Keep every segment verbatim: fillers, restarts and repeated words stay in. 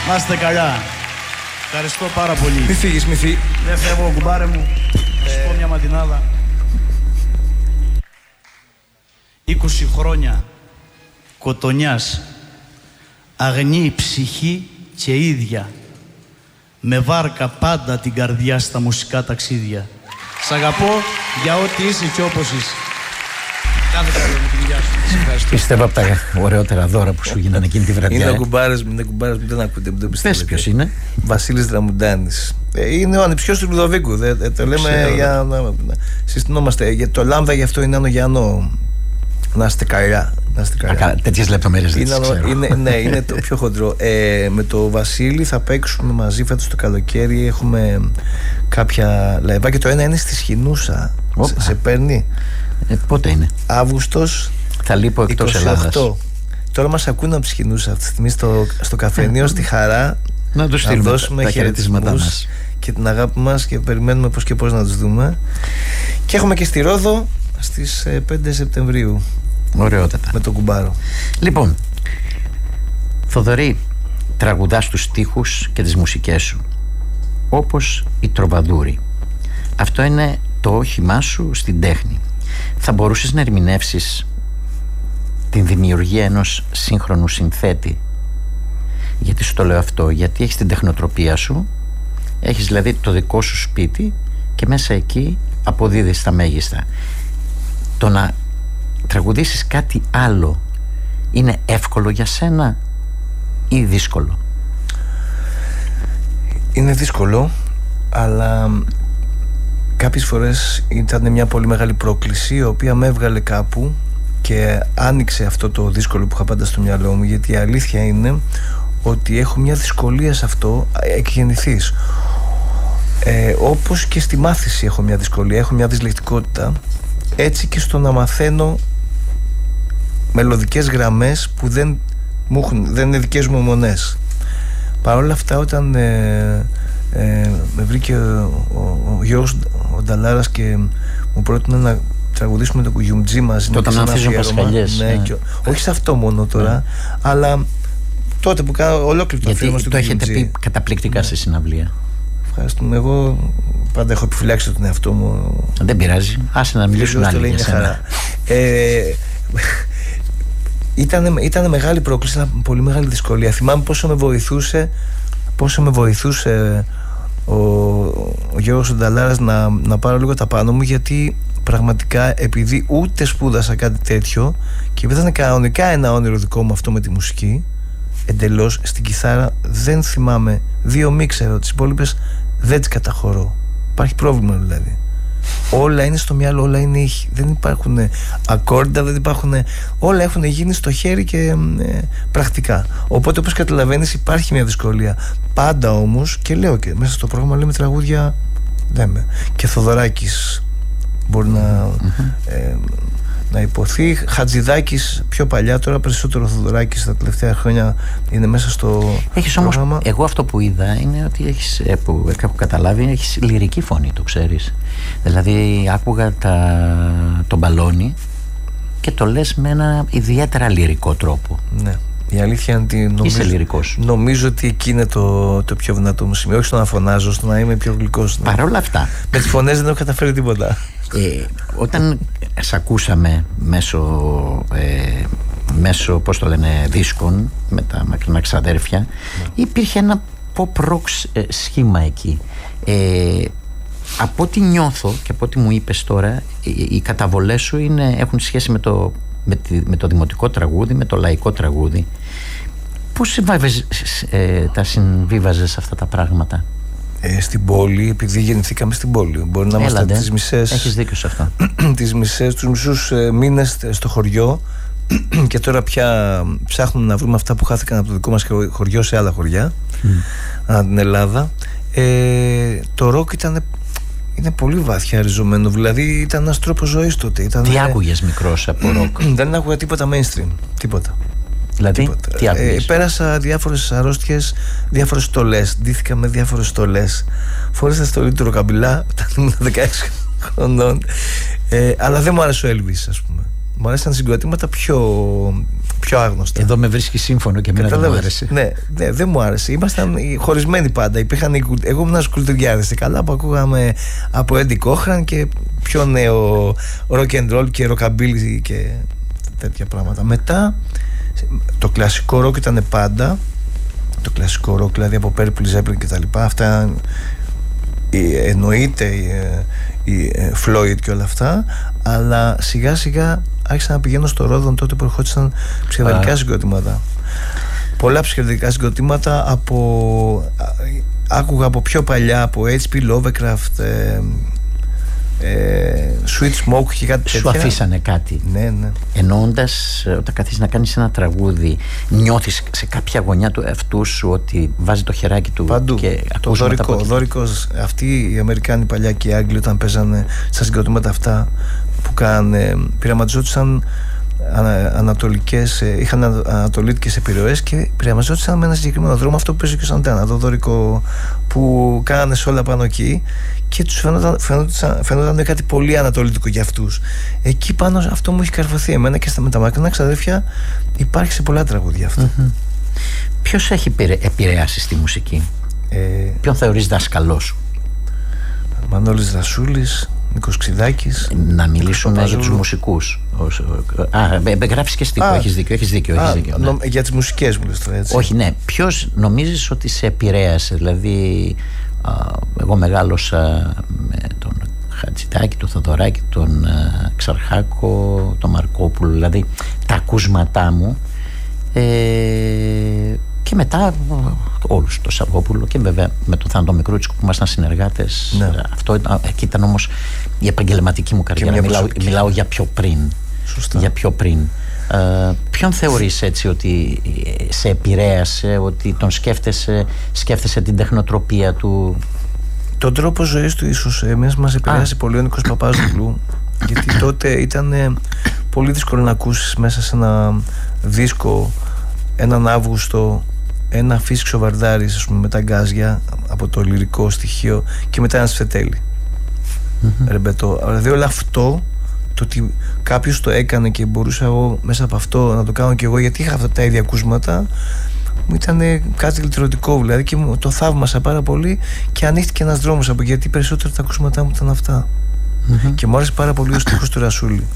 Να είστε καλά. Ευχαριστώ πάρα πολύ. Μη φύγεις, μη φύγεις. Δεν φεύγω, κουμπάρε μου. Θα σου πω μια ματινάδα. είκοσι χρόνια κοτονιάς, αγνή ψυχή και ίδια, με βάρκα πάντα την καρδιά στα μουσικά ταξίδια. Σ' αγαπώ για ό,τι είσαι και όπως είσαι. Κάθε καλό με την υγεία σου. Πιστεύω από τα ωραιότερα δώρα που σου γίνανε εκείνη τη βραδιά. Είναι ο κουμπάρες μου, είναι ο κουμπάρες μου, δεν ακούτε, δεν το πιστεύετε. Πες ποιος είναι. Βασίλης Δραμουντάνης. Είναι ο ανιψιός του Λουδοβίκου. Δεν, το λέμε Ξέρω. για να, να συστηνόμαστε. Για το λάμδα γι' αυτό είναι Άνω Γιάννο. Να είστε καλά. Τέτοιες λεπτομέρειες δεν τις ξέρω. Είναι, ναι, είναι το πιο χοντρό. Ε, με το Βασίλη θα παίξουμε μαζί φέτος το καλοκαίρι. Έχουμε κάποια λαϊβά και το ένα είναι στη Σχοινούσα. Σε, σε παίρνει. Ε, πότε είναι? Αύγουστος. Θα λείπω εκτός Ελλάδας. Τώρα μας ακούνε από τη Σχοινούσα αυτή τη στιγμή στο, στο καφενείο στη Χαρά. Να τους στείλουμε, να δώσουμε τα χαιρετίσματά μας και την αγάπη μας και περιμένουμε πώς και πώς να τους δούμε. Και έχουμε και στη Ρόδο στις πέντε Σεπτεμβρίου. Ωραιότατα. Με τον κουμπάρο. Λοιπόν, Θοδωρή, τραγουδάς τους στίχους και τις μουσικές σου, όπως οι τροβαδούροι. Αυτό είναι το όχημά σου στην τέχνη. Θα μπορούσες να ερμηνεύσεις την δημιουργία ενός σύγχρονου συνθέτη? Γιατί σου το λέω αυτό? Γιατί έχεις την τεχνοτροπία σου, έχεις δηλαδή το δικό σου σπίτι και μέσα εκεί αποδίδεις τα μέγιστα. Το να τραγουδήσεις κάτι άλλο είναι εύκολο για σένα ή δύσκολο? Είναι δύσκολο, αλλά κάποιες φορές ήταν μια πολύ μεγάλη πρόκληση, η οποία με έβγαλε κάπου και άνοιξε αυτό το δύσκολο που είχα πάντα στο μυαλό μου. Γιατί η αλήθεια είναι ότι έχω μια δυσκολία σε αυτό εκ γεννηθής. Ε, όπως και στη μάθηση έχω μια δυσκολία, έχω μια δυσλεκτικότητα. Έτσι και στο να μαθαίνω μελωδικές γραμμές που δεν, μου έχουν, δεν είναι δικές μου μονές. Παρ' όλα αυτά, όταν ε, ε, με βρήκε ο, ο, ο Γιώργος ο Νταλάρας και μου πρότεινε να τραγουδήσουμε το Κουγιουμτζή μαζί, τότε να αφήσουν πασχαλιές, ναι, και, όχι σε αυτό μόνο τώρα, ναι, αλλά τότε που κάνω ολόκληρο το αφήρωμα στο Κουγιουμτζή. Το έχετε πει καταπληκτικά, ναι, στη συναυλία. Ευχαριστούμε. Εγώ πάντα έχω επιφυλάξει τον εαυτό μου. Δεν πειράζει. Άσε να μιλήσουν άλλοι για σένα. Ε, ήταν, ήταν μεγάλη πρόκληση, ήταν πολύ μεγάλη δυσκολία. Θυμάμαι πόσο με βοηθούσε, πόσο με βοηθούσε ο, ο Γιώργος Νταλάρας να, να πάρω λίγο τα πάνω μου, γιατί πραγματικά, επειδή ούτε σπούδασα κάτι τέτοιο και ήταν κανονικά ένα όνειρο δικό μου αυτό με τη μουσική, εντελώς, στην κιθάρα δεν θυμάμαι, δύο μη ξέρω, τις υπόλοιπες δεν τις καταχωρώ. Υπάρχει πρόβλημα δηλαδή. Όλα είναι στο μυαλό, όλα είναι ήχοι. Δεν υπάρχουν ακόρντα, δεν υπάρχουν. Όλα έχουν γίνει στο χέρι και ε, πρακτικά. Οπότε, όπως καταλαβαίνεις, υπάρχει μια δυσκολία. Πάντα όμως, και λέω και μέσα στο πρόγραμμα λέμε τραγούδια. Λέμε. Και Θοδωράκης μπορεί να, mm-hmm. ε, να υποθεί. Χατζηδάκης πιο παλιά, τώρα περισσότερο Θοδωράκης τα τελευταία χρόνια είναι μέσα στο έχεις πρόγραμμα. Όμως, εγώ αυτό που είδα είναι ότι έχεις, που έχω καταλάβει, έχεις λυρική φωνή, το ξέρεις. Δηλαδή άκουγα τα, τον μπαλόνι και το λες με ένα ιδιαίτερα λυρικό τρόπο. Ναι. Η αλήθεια είναι ότι νομίζω, είσαι λυρικός. Νομίζω ότι εκεί είναι το, το πιο δυνατό μου σημείο. Όχι στο να φωνάζω, στο να είμαι πιο γλυκός. Παρ' όλα αυτά, με τις φωνές δεν έχω καταφέρει τίποτα. Ε, όταν σε ακούσαμε μέσω, ε, μέσω πώς το λένε, δίσκων με τα μακρινά ξαδέρφια, ναι, υπήρχε ένα pop rock ε, σχήμα εκεί. Ε, από ό,τι νιώθω και από ό,τι μου είπες τώρα, οι, οι καταβολές σου είναι, έχουν σχέση με το, με, τη, με το δημοτικό τραγούδι, με το λαϊκό τραγούδι. Πώς ε, τα συμβίβαζες αυτά τα πράγματα? Ε, στην πόλη, επειδή γεννηθήκαμε στην πόλη, μπορεί να είμαστε τις μισές. Έχεις δίκιο σε αυτό. τις μισές, τους μισούς ε, μήνες στο χωριό και τώρα πια ψάχνουμε να βρούμε αυτά που χάθηκαν από το δικό μας χωριό σε άλλα χωριά, mm. ανά την Ελλάδα. Ε, το ροκ ήταν είναι πολύ βαθιά ριζωμένο, δηλαδή ήταν ένας τρόπος ζωής τότε. Ήταν, τι άκουγες μικρός από ροκ? Δεν άκουγα τίποτα mainstream, τίποτα. Δηλαδή, τίποτα. τι άκουγες? Ε, πέρασα διάφορες αρρώστιες, διάφορες στολές, ντύθηκα με διάφορες στολές. Φόρεσα στολή του ροκαμπιλά όταν ήμουν δεκαέξι χρονών, ε, αλλά δεν μου άρεσε ο Elvis, ας πούμε. Μου άρεσαν συγκροτήματα πιο, πιο άγνωστα. Εδώ με βρίσκει σύμφωνο και εμένα δεν μου άρεσε. Ναι, ναι, δεν μου άρεσε. Ήμασταν χωρισμένοι πάντα. Υπήρχαν, εγώ ήμουν ένας κουλτουριάδες καλά που ακούγαμε από Eddie Cochran και πιο νέο rock and roll και rockabilly και τέτοια πράγματα. Μετά το κλασικό rock ήταν πάντα. Το κλασικό rock δηλαδή από Purple Zeppelin και τα λοιπά. Αυτά εννοείται η, η Floyd και όλα αυτά. Αλλά σιγά σιγά άρχισα να πηγαίνω στο Ρόδον τότε που ερχόντουσαν ψυχεδελικά συγκροτήματα. Πολλά ψυχεδελικά συγκροτήματα από, άκουγα από πιο παλιά, από έιτς πι Lovecraft, ε, ε, Sweet Smoke και κάτι τέτοια. Σου αφήσανε κάτι? Ναι, ναι. Εννοώντας, όταν καθίσεις να κάνεις ένα τραγούδι, νιώθεις σε κάποια γωνιά του εαυτού σου ότι βάζει το χεράκι του? Παντού. Και το δωρικό, ο δωρικός, αυτοί οι Αμερικάνοι παλιά και οι Άγγλοι όταν παίζανε στα συγκροτήματα αυτά που κάνανε, πειραματιζόντουσαν ανα, ανατολικές, είχαν ανατολίτικες επιρροές και πειραματιζόντουσαν με ένα συγκεκριμένο δρόμο, αυτό που παίζει και ο Σαντάνα, το δωρικό που κάνανε σε όλα πάνω εκεί και τους φαίνονταν, φαίνονταν, φαίνονταν κάτι πολύ ανατολίτικο για αυτούς. Εκεί πάνω αυτό μου έχει καρφωθεί εμένα και στα με τα μακρινά ξαδέρφια υπάρχει σε πολλά τραγούδια αυτό. Mm-hmm. Ποιος έχει επηρεάσει στη μουσική? Ε, Ποιον θεωρείς δάσκαλό σου? Μανώλης Δασούλης, Νίκος Ξιδάκης. Να μιλήσουμε για τους μουσικούς. Α, γράφεις και στίχο, έχεις δίκιο, έχεις δίκιο, έχεις α, δίκιο ναι. νο, για τις μουσικές μου λες τώρα, έτσι. Όχι, ναι. Ποιος νομίζεις ότι σε επηρέασε? Δηλαδή, α, εγώ μεγάλωσα με τον Χατζηδάκη, τον Θοδωράκη, τον α, Ξαρχάκο, τον Μαρκόπουλο. Δηλαδή, τα ακούσματά μου ε, και μετά όλους, τον Σαββόπουλο και βέβαια με τον Θάνο Μικρούτσικο που ήμασταν συνεργάτες. Ναι. Αυτό ήταν, εκεί ήταν όμως η επαγγελματική μου καριέρα. Μιλάω, μιλάω για πιο πριν. Σωστά. Για πιο πριν. Ε, ποιον θεωρείς έτσι ότι σε επηρέασε, ότι τον σκέφτεσαι, σκέφτεσαι την τεχνοτροπία του? Τον τρόπο ζωής του ίσως. Εμείς μας επηρέασε Α. πολύ ο Νίκος Παπάζογλου γιατί τότε ήταν πολύ δύσκολο να ακούσεις μέσα σε ένα δίσκο έναν Αύγουστο ένα Φίσκο Βαρδάρης, ας πούμε, με τα γκάζια από το λυρικό στοιχείο και μετά ένα Σφετέλη. Mm-hmm. Ρεμπετό. Δηλαδή όλο αυτό, το ότι κάποιος το έκανε και μπορούσα εγώ μέσα από αυτό να το κάνω και εγώ, γιατί είχα αυτά τα ίδια ακούσματα, μου ήταν κάτι λυτρωτικό δηλαδή και το θαύμασα πάρα πολύ και ανοίχτηκε ένας δρόμος από, γιατί περισσότερα τα ακούσματά μου ήταν αυτά. Mm-hmm. Και μου άρεσε πάρα πολύ ο στίχος του Ρασούλη.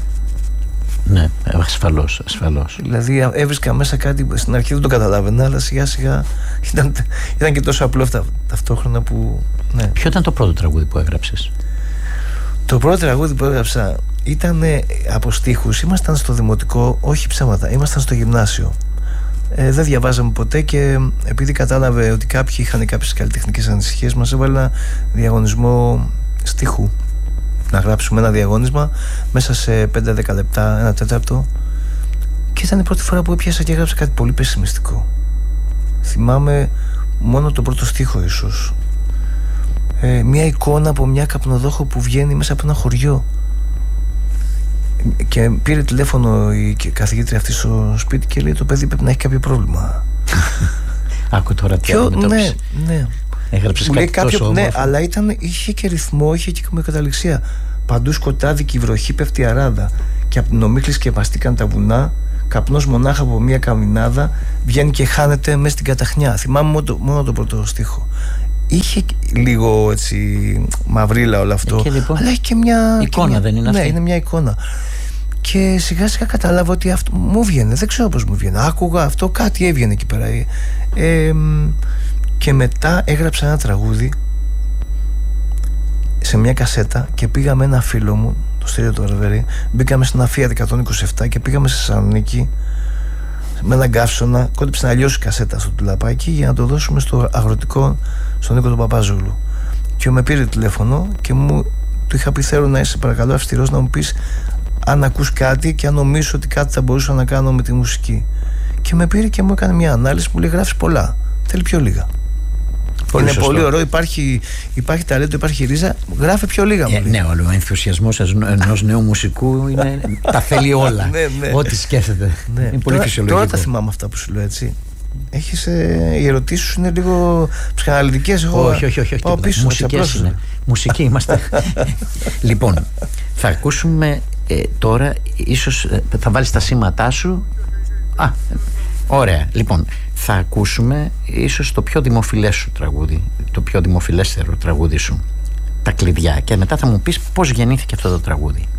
Ναι, ασφαλώς, ασφαλώς. Δηλαδή έβρισκα μέσα κάτι, στην αρχή δεν το καταλάβαινα, αλλά σιγά σιγά ήταν, ήταν και τόσο απλό αυτά, ταυτόχρονα που... Ναι. Ποιο ήταν το πρώτο τραγούδι που έγραψες? Το πρώτο τραγούδι που έγραψα ήταν από στίχους. Ήμασταν στο δημοτικό, όχι ψέματα, ήμασταν στο γυμνάσιο. Ε, δεν διαβάζαμε ποτέ και επειδή κατάλαβε ότι κάποιοι είχαν κάποιες καλλιτεχνικές ανησυχίες, μας έβαλε ένα διαγωνισμό στίχου. Να γράψουμε ένα διαγώνισμα μέσα σε πέντε δέκα λεπτά, ένα τέταρτο. Και ήταν η πρώτη φορά που έπιασα και έγραψα κάτι πολύ πεσημιστικό. Θυμάμαι μόνο το πρώτο στίχο ίσως. Ε, μια εικόνα από μια καπνοδόχο που βγαίνει μέσα από ένα χωριό. Και πήρε τηλέφωνο η καθηγήτρια αυτή στο σπίτι και λέει: το παιδί πρέπει να έχει κάποιο πρόβλημα. Άκου τώρα τι αντιμετώπισε. Ναι, ναι. Έγραψες κάτι κάποιο, τόσο ναι, αλλά ήταν, είχε και ρυθμό, είχε και καταληξία. Παντού σκοτάδι και η βροχή πέφτει αράδα. Και από την ομίχλη σκεπαστήκαν τα βουνά. Καπνός μονάχα από μια καμινάδα βγαίνει και χάνεται μέσα στην καταχνιά. Θυμάμαι μόνο το, μόνο το πρώτο στίχο. Είχε λίγο έτσι μαυρίλα όλο αυτό. Και λοιπόν, αλλά έχει και μια εικόνα, και μια, δεν είναι αυτή? Ναι, είναι μια εικόνα. Και σιγά σιγά κατάλαβα ότι αυτό μου βγαίνει. Δεν ξέρω πώς μου βγαίνει. Άκουγα αυτό, κάτι έβγαινε εκεί πέρα. Ε, και μετά έγραψα ένα τραγούδι σε μια κασέτα και πήγα με ένα φίλο μου, το Στήριο του Αρβερή. Μπήκαμε στην Αφία εκατόν είκοσι επτά και πήγαμε στη Θεσσαλονίκη με έναν καύσωνα. Κόντεψε να λιώσει η κασέτα στο τουλαπάκι για να το δώσουμε στο αγροτικό, στον Νίκο τον Παπάζογλου. Και με πήρε τηλέφωνο και μου του είχα πει: θέλω να είσαι παρακαλώ αυστηρός να μου πεις αν ακούς κάτι και αν νομίζω ότι κάτι θα μπορούσα να κάνω με τη μουσική. Και με πήρε και μου έκανε μια ανάλυση, μου λέει: γράφεις πολλά, θέλει πιο λίγα. Πολύ είναι σωστό. Πολύ ωραίο, υπάρχει, υπάρχει ταλέντο, υπάρχει ρίζα, γράφει πιο λίγα. Ε, ναι, ο ενθουσιασμός ενός νέου μουσικού είναι, τα θέλει όλα. Ναι, ναι. Ό,τι σκέφτεται. Ναι. Είναι πολύ τώρα, φυσιολογικό. Τώρα τα θυμάμαι αυτά που σου λέω, έτσι. Έχεις, ε, οι ερωτήσεις σου είναι λίγο ψυχαναλυτικές. Εγώ όχι, όχι, όχι, όχι. Πάω πίσω, μουσικές είναι. Μουσική είμαστε. Λοιπόν, θα ακούσουμε ε, τώρα, ίσως ε, θα βάλεις τα σήματά σου. Α, ωραία. Λοιπόν, θα ακούσουμε ίσως το πιο δημοφιλές σου τραγούδι, το πιο δημοφιλέστερο τραγούδι σου, τα κλειδιά, και μετά θα μου πεις πώς γεννήθηκε αυτό το τραγούδι.